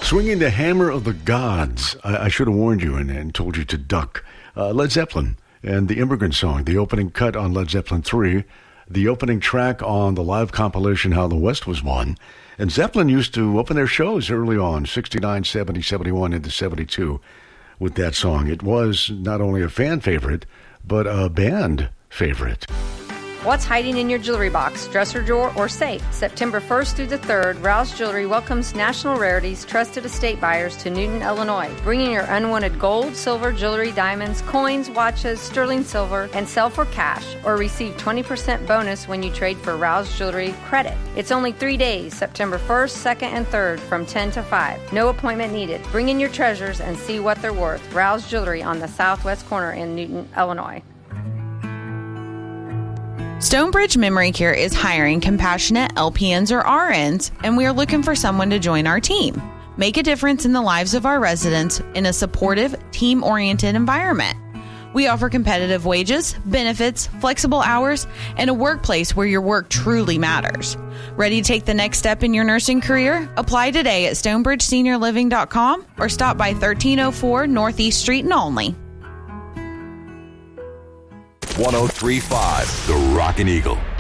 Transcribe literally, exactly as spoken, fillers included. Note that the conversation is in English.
Swinging the Hammer of the Gods. I, I should have warned you and, and told you to duck. Uh, Led Zeppelin and the Immigrant Song, the opening cut on Led Zeppelin three, the opening track on the live compilation How the West Was Won. And Zeppelin used to open their shows early on, sixty-nine, seventy, seventy-one into seventy-two with that song. It was not only a fan favorite, but a band favorite. What's hiding in your jewelry box, dresser drawer, or safe? September first through the third, Rouse Jewelry welcomes National Rarities trusted estate buyers to Newton, Illinois. Bring in your unwanted gold, silver, jewelry, diamonds, coins, watches, sterling silver, and sell for cash, or receive twenty percent bonus when you trade for Rouse Jewelry credit. It's only three days, September first, second, and third, from ten to five. No appointment needed. Bring in your treasures and see what they're worth. Rouse Jewelry on the southwest corner in Newton, Illinois. Stonebridge Memory Care is hiring compassionate L P Ns or R Ns, and we are looking for someone to join our team. Make a difference in the lives of our residents in a supportive, team-oriented environment. We offer competitive wages, benefits, flexible hours, and a workplace where your work truly matters. Ready to take the next step in your nursing career? Apply today at stonebridge senior living dot com or stop by thirteen oh four Northeast Street in Olney. one oh three point five The Rockin' Eagle.